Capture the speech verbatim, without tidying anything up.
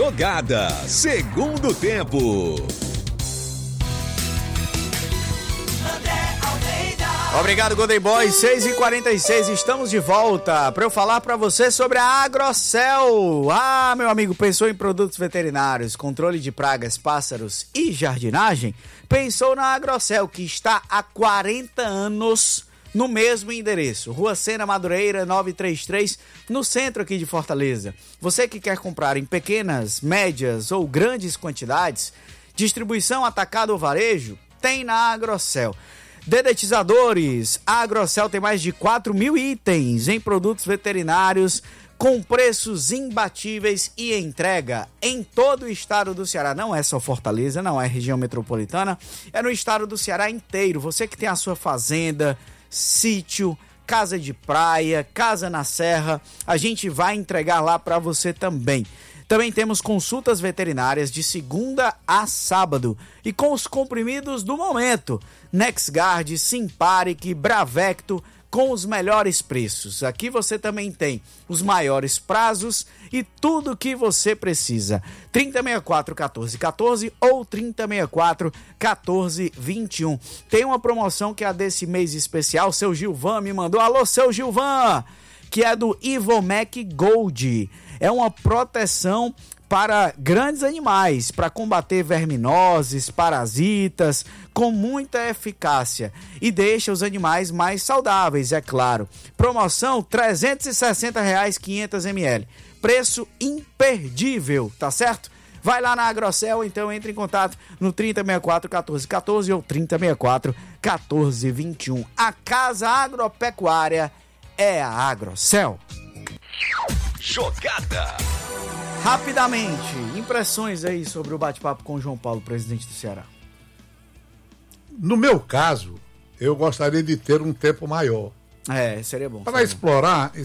Jogada, segundo tempo. Obrigado, Golden Boy. seis e quarenta e seis, estamos de volta para eu falar para você sobre a Agrocel. Ah, meu amigo, pensou em produtos veterinários, controle de pragas, pássaros e jardinagem? Pensou na Agrocel, que está há quarenta anos no mesmo endereço, Rua Sena Madureira novecentos e trinta e três, no centro aqui de Fortaleza. Você que quer comprar em pequenas, médias ou grandes quantidades, distribuição atacado ou varejo, tem na Agrocel. Dedetizadores, a Agrocel tem mais de quatro mil itens em produtos veterinários com preços imbatíveis e entrega em todo o estado do Ceará. Não é só Fortaleza, não é região metropolitana, é no estado do Ceará inteiro. Você que tem a sua fazenda, sítio, casa de praia, casa na serra, a gente vai entregar lá para você também. Também temos consultas veterinárias de segunda a sábado e com os comprimidos do momento. NexGard, Simparic, Bravecto, com os melhores preços. Aqui você também tem os maiores prazos e tudo o que você precisa. trinta sessenta e quatro, quatorze, quatorze ou trinta sessenta e quatro, quatorze, vinte e um. Tem uma promoção que é a desse mês especial. Seu Gilvan me mandou. Alô, seu Gilvan! Que é do Ivomec Gold. É uma proteção para grandes animais, para combater verminoses, parasitas, com muita eficácia. E deixa os animais mais saudáveis, é claro. Promoção trezentos e sessenta reais, quinhentos mililitros. Preço imperdível, tá certo? Vai lá na Agrocel, então entre em contato no trinta sessenta e quatro, quatorze, quatorze ou trinta sessenta e quatro, quatorze, vinte e um. A Casa Agropecuária é a Agrocel. Jogada. Rapidamente, impressões aí sobre o bate-papo com o João Paulo, presidente do Ceará. No meu caso, eu gostaria de ter um tempo maior. É, seria bom. Para seria explorar